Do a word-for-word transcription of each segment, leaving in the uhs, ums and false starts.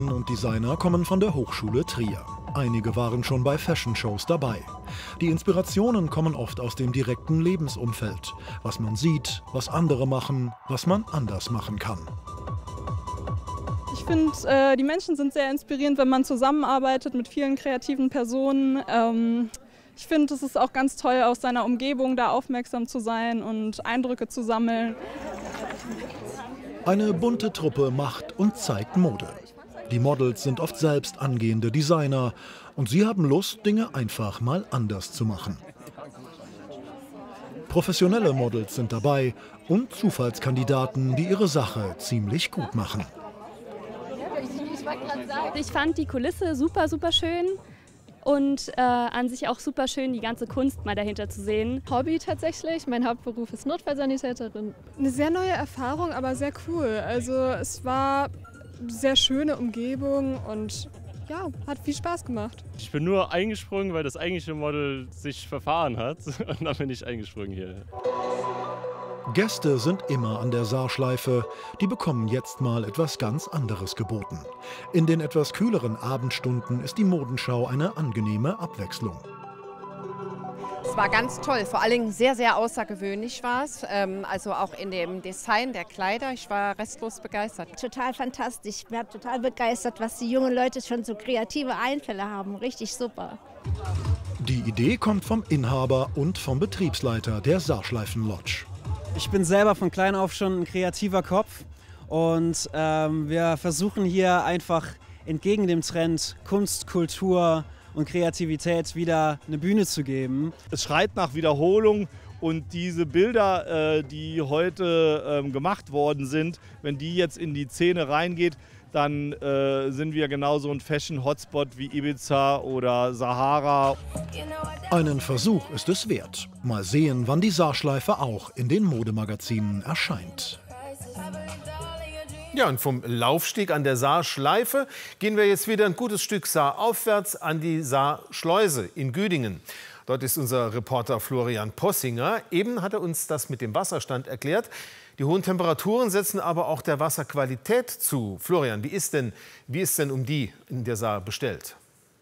und Designer kommen von der Hochschule Trier. Einige waren schon bei Fashion-Shows dabei. Die Inspirationen kommen oft aus dem direkten Lebensumfeld. Was man sieht, was andere machen, was man anders machen kann. Ich finde, äh, die Menschen sind sehr inspirierend, wenn man zusammenarbeitet mit vielen kreativen Personen. Ähm, ich finde, es ist auch ganz toll, aus seiner Umgebung da aufmerksam zu sein und Eindrücke zu sammeln. Eine bunte Truppe macht und zeigt Mode. Die Models sind oft selbst angehende Designer und sie haben Lust, Dinge einfach mal anders zu machen. Professionelle Models sind dabei und Zufallskandidaten, die ihre Sache ziemlich gut machen. Ich fand die Kulisse super, super schön und äh, an sich auch super schön, die ganze Kunst mal dahinter zu sehen. Hobby tatsächlich, mein Hauptberuf ist Notfallsanitäterin. Eine sehr neue Erfahrung, aber sehr cool. Also es war eine sehr schöne Umgebung und ja, hat viel Spaß gemacht. Ich bin nur eingesprungen, weil das eigentliche Model sich verfahren hat und dann bin ich eingesprungen hier. Gäste sind immer an der Saarschleife, die bekommen jetzt mal etwas ganz anderes geboten. In den etwas kühleren Abendstunden ist die Modenschau eine angenehme Abwechslung. Es war ganz toll, vor allen Dingen sehr, sehr außergewöhnlich war es, ähm, also auch in dem Design der Kleider, ich war restlos begeistert. Total fantastisch, ich bin total begeistert, was die jungen Leute schon so kreative Einfälle haben, richtig super. Die Idee kommt vom Inhaber und vom Betriebsleiter der Saarschleifen Lodge. Ich bin selber von klein auf schon ein kreativer Kopf und ähm, wir versuchen hier einfach entgegen dem Trend Kunst, Kultur und Kreativität wieder eine Bühne zu geben. Es schreit nach Wiederholung und diese Bilder, äh, die heute äh, gemacht worden sind, wenn die jetzt in die Szene reingeht, dann äh, sind wir genauso ein Fashion-Hotspot wie Ibiza oder Sahara. Einen Versuch ist es wert. Mal sehen, wann die Saarschleife auch in den Modemagazinen erscheint. Ja, und vom Laufsteg an der Saarschleife gehen wir jetzt wieder ein gutes Stück Saar aufwärts an die Saarschleuse in Güdingen. Dort ist unser Reporter Florian Possinger. Eben hat er uns das mit dem Wasserstand erklärt. Die hohen Temperaturen setzen aber auch der Wasserqualität zu. Florian, wie ist denn, wie ist denn um die in der Saar bestellt?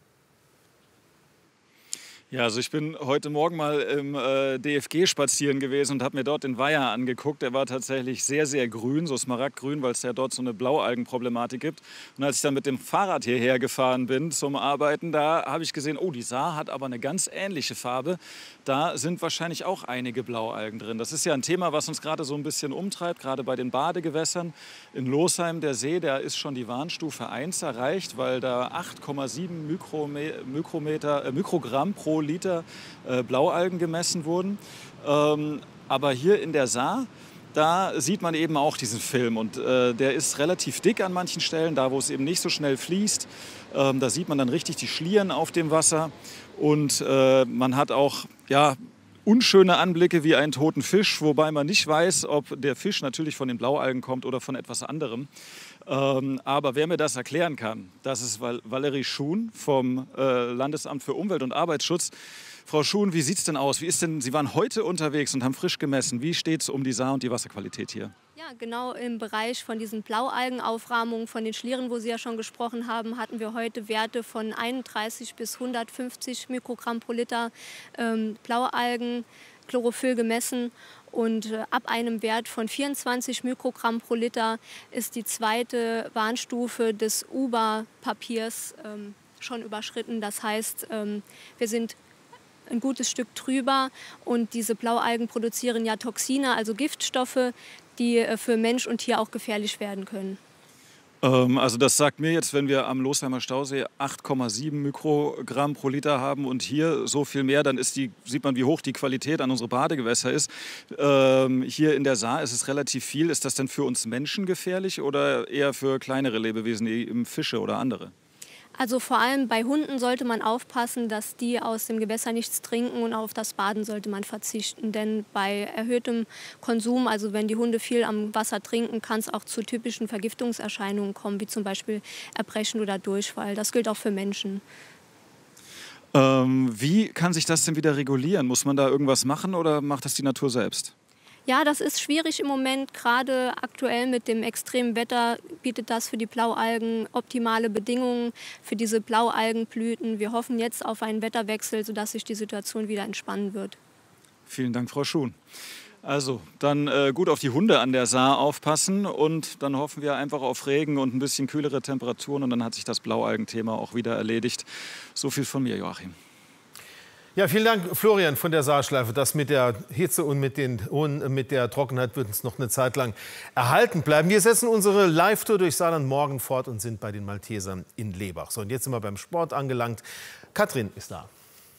Ja, also ich bin heute Morgen mal im äh, D F G spazieren gewesen und habe mir dort den Weiher angeguckt. Der war tatsächlich sehr, sehr grün, so smaragdgrün, weil es ja dort so eine Blaualgenproblematik gibt. Und als ich dann mit dem Fahrrad hierher gefahren bin zum Arbeiten, da habe ich gesehen, oh, die Saar hat aber eine ganz ähnliche Farbe. Da sind wahrscheinlich auch einige Blaualgen drin. Das ist ja ein Thema, was uns gerade so ein bisschen umtreibt, gerade bei den Badegewässern. In Losheim, der See, da ist schon die Warnstufe eins erreicht, weil da acht Komma sieben Mikrometer, äh, Mikrogramm pro Liter äh, Blaualgen gemessen wurden. Ähm, aber hier in der Saar, da sieht man eben auch diesen Film und äh, der ist relativ dick an manchen Stellen, da wo es eben nicht so schnell fließt. Ähm, da sieht man dann richtig die Schlieren auf dem Wasser und äh, man hat auch ja, unschöne Anblicke wie einen toten Fisch, wobei man nicht weiß, ob der Fisch natürlich von den Blaualgen kommt oder von etwas anderem. Ähm, aber wer mir das erklären kann, das ist Val Valerie Schuhn vom äh, Landesamt für Umwelt und Arbeitsschutz. Frau Schuhn, wie sieht es denn aus? Wie ist denn, Sie waren heute unterwegs und haben frisch gemessen. Wie steht es um die Saar und die Wasserqualität hier? Ja, genau im Bereich von diesen Blaualgenaufrahmungen, von den Schlieren, wo Sie ja schon gesprochen haben, hatten wir heute Werte von einunddreißig bis hundertfünfzig Mikrogramm pro Liter ähm, Blaualgen, Chlorophyll gemessen. Und äh, ab einem Wert von vierundzwanzig Mikrogramm pro Liter ist die zweite Warnstufe des U B A-Papiers ähm, schon überschritten. Das heißt, ähm, wir sind ein gutes Stück drüber und diese Blaualgen produzieren ja Toxine, also Giftstoffe, die äh, für Mensch und Tier auch gefährlich werden können. Ähm, also das sagt mir jetzt, wenn wir am Losheimer Stausee acht Komma sieben Mikrogramm pro Liter haben und hier so viel mehr, dann ist die, sieht man, wie hoch die Qualität an unsere Badegewässer ist. Ähm, hier in der Saar ist es relativ viel. Ist das denn für uns Menschen gefährlich oder eher für kleinere Lebewesen, wie Fische oder andere? Also vor allem bei Hunden sollte man aufpassen, dass die aus dem Gewässer nichts trinken und auf das Baden sollte man verzichten. Denn bei erhöhtem Konsum, also wenn die Hunde viel am Wasser trinken, kann es auch zu typischen Vergiftungserscheinungen kommen, wie zum Beispiel Erbrechen oder Durchfall. Das gilt auch für Menschen. Ähm, wie kann sich das denn wieder regulieren? Muss man da irgendwas machen oder macht das die Natur selbst? Ja, das ist schwierig im Moment. Gerade aktuell mit dem extremen Wetter bietet das für die Blaualgen optimale Bedingungen für diese Blaualgenblüten. Wir hoffen jetzt auf einen Wetterwechsel, sodass sich die Situation wieder entspannen wird. Vielen Dank, Frau Schuhn. Also, dann äh, gut auf die Hunde an der Saar aufpassen und dann hoffen wir einfach auf Regen und ein bisschen kühlere Temperaturen und dann hat sich das Blaualgenthema auch wieder erledigt. So viel von mir, Joachim. Ja, vielen Dank, Florian von der Saarschleife. Das mit der Hitze und mit, den, und mit der Trockenheit wird uns noch eine Zeit lang erhalten bleiben. Wir setzen unsere Live-Tour durch Saarland morgen fort und sind bei den Maltesern in Lebach. So, und jetzt sind wir beim Sport angelangt. Katrin ist da.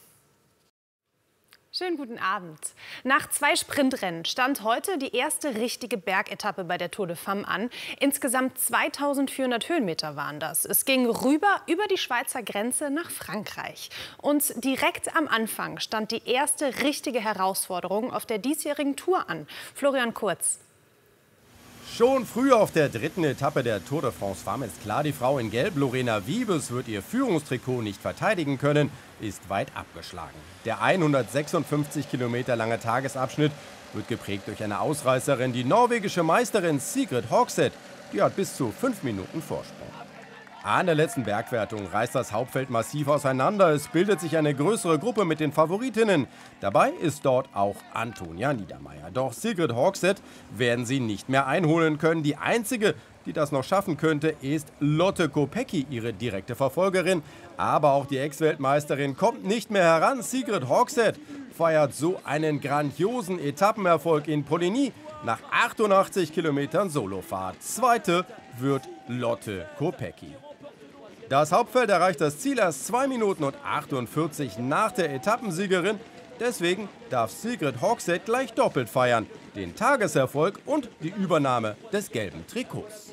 Schönen guten Abend. Nach zwei Sprintrennen stand heute die erste richtige Bergetappe bei der Tour de Femme an. Insgesamt zweitausendvierhundert Höhenmeter waren das. Es ging rüber über die Schweizer Grenze nach Frankreich. Und direkt am Anfang stand die erste richtige Herausforderung auf der diesjährigen Tour an. Florian Kurz. Schon früh auf der dritten Etappe der Tour de France Femme ist klar, die Frau in Gelb, Lorena Wiebes, wird ihr Führungstrikot nicht verteidigen können, ist weit abgeschlagen. Der hundertsechsundfünfzig Kilometer lange Tagesabschnitt wird geprägt durch eine Ausreißerin, die norwegische Meisterin Sigrid Hogseth. Die hat bis zu fünf Minuten Vorsprung. An der letzten Bergwertung reißt das Hauptfeld massiv auseinander. Es bildet sich eine größere Gruppe mit den Favoritinnen. Dabei ist dort auch Antonia Niedermeier. Doch Sigrid Hogseth werden sie nicht mehr einholen können. Die einzige, die das noch schaffen könnte, ist Lotte Kopecky, ihre direkte Verfolgerin. Aber auch die Ex-Weltmeisterin kommt nicht mehr heran. Sigrid Hogseth feiert so einen grandiosen Etappenerfolg in Poligny nach achtundachtzig Kilometern Solofahrt. Zweite wird Lotte Kopecky. Das Hauptfeld erreicht das Ziel erst zwei Minuten und achtundvierzig nach der Etappensiegerin. Deswegen darf Sigrid Hogseth gleich doppelt feiern. Den Tageserfolg und die Übernahme des gelben Trikots.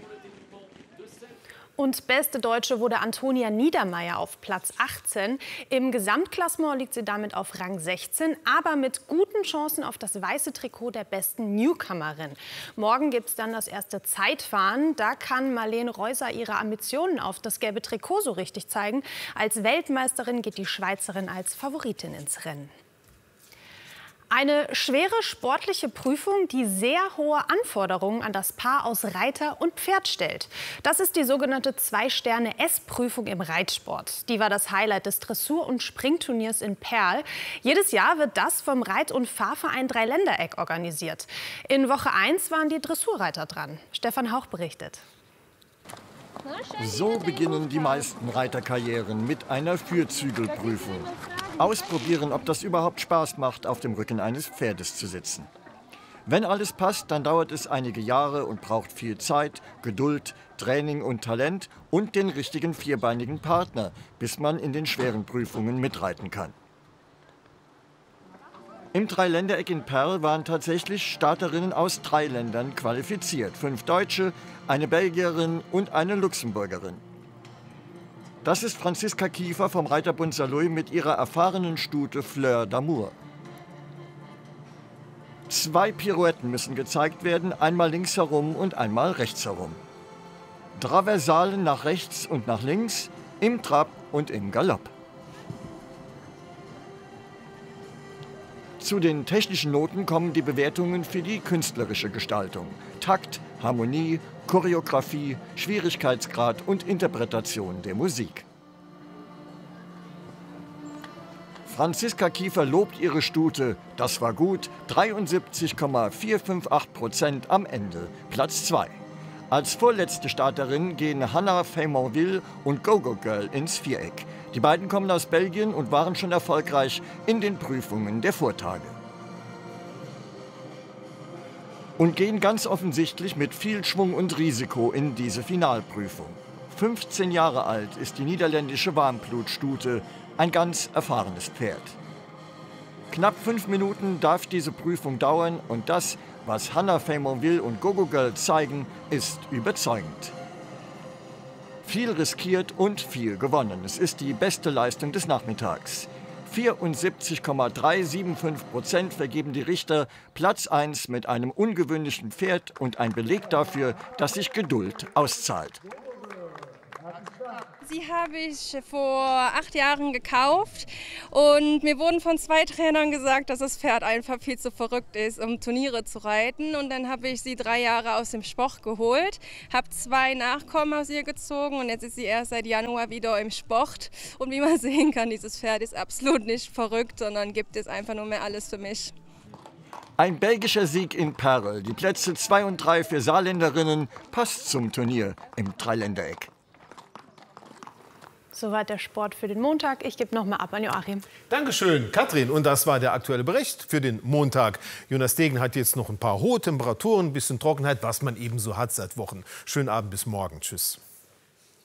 Und beste Deutsche wurde Antonia Niedermeier auf Platz achtzehn. Im Gesamtklassement liegt sie damit auf Rang sechzehn, aber mit guten Chancen auf das weiße Trikot der besten Newcomerin. Morgen gibt es dann das erste Zeitfahren. Da kann Marlene Reuser ihre Ambitionen auf das gelbe Trikot so richtig zeigen. Als Weltmeisterin geht die Schweizerin als Favoritin ins Rennen. Eine schwere sportliche Prüfung, die sehr hohe Anforderungen an das Paar aus Reiter und Pferd stellt. Das ist die sogenannte Zwei-Sterne-S-Prüfung im Reitsport. Die war das Highlight des Dressur- und Springturniers in Perl. Jedes Jahr wird das vom Reit- und Fahrverein Dreiländereck organisiert. In Woche eins waren die Dressurreiter dran. Stefan Hauch berichtet. So beginnen die meisten Reiterkarrieren mit einer Fürzügelprüfung. Ausprobieren, ob das überhaupt Spaß macht, auf dem Rücken eines Pferdes zu sitzen. Wenn alles passt, dann dauert es einige Jahre und braucht viel Zeit, Geduld, Training und Talent und den richtigen vierbeinigen Partner, bis man in den schweren Prüfungen mitreiten kann. Im Dreiländereck in Perl waren tatsächlich Starterinnen aus drei Ländern qualifiziert. Fünf Deutsche, eine Belgierin und eine Luxemburgerin. Das ist Franziska Kiefer vom Reiterbund Saarlouis mit ihrer erfahrenen Stute Fleur d'Amour. Zwei Pirouetten müssen gezeigt werden, einmal links herum und einmal rechts herum. Traversalen nach rechts und nach links, im Trab und im Galopp. Zu den technischen Noten kommen die Bewertungen für die künstlerische Gestaltung. Takt, Harmonie, Choreografie, Schwierigkeitsgrad und Interpretation der Musik. Franziska Kiefer lobt ihre Stute, das war gut, dreiundsiebzig Komma vierhundertachtzig Prozent am Ende, Platz zwei. Als vorletzte Starterin gehen Hannah Feymonville und Go-Go Girl ins Viereck. Die beiden kommen aus Belgien und waren schon erfolgreich in den Prüfungen der Vortage. Und gehen ganz offensichtlich mit viel Schwung und Risiko in diese Finalprüfung. fünfzehn Jahre alt ist die niederländische Warmblutstute, ein ganz erfahrenes Pferd. Knapp fünf Minuten darf diese Prüfung dauern und das, was Hannah Feymonville und Go-Go Girl zeigen, ist überzeugend. Viel riskiert und viel gewonnen. Es ist die beste Leistung des Nachmittags. vierundsiebzig Komma dreihundertfünfundsiebzig Prozent vergeben die Richter, Platz eins mit einem ungewöhnlichen Pferd und ein Beleg dafür, dass sich Geduld auszahlt. Sie habe ich vor acht Jahren gekauft und mir wurden von zwei Trainern gesagt, dass das Pferd einfach viel zu verrückt ist, um Turniere zu reiten. Und dann habe ich sie drei Jahre aus dem Sport geholt, habe zwei Nachkommen aus ihr gezogen und jetzt ist sie erst seit Januar wieder im Sport. Und wie man sehen kann, dieses Pferd ist absolut nicht verrückt, sondern gibt es einfach nur mehr alles für mich. Ein belgischer Sieg in Perl. Die Plätze zwei und drei für Saarländerinnen passt zum Turnier im Dreiländereck. Soweit der Sport für den Montag. Ich gebe noch mal ab an Joachim. Dankeschön, Katrin. Und das war der aktuelle Bericht für den Montag. Jonas Degen hat jetzt noch ein paar hohe Temperaturen, ein bisschen Trockenheit, was man eben so hat seit Wochen. Schönen Abend, bis morgen. Tschüss.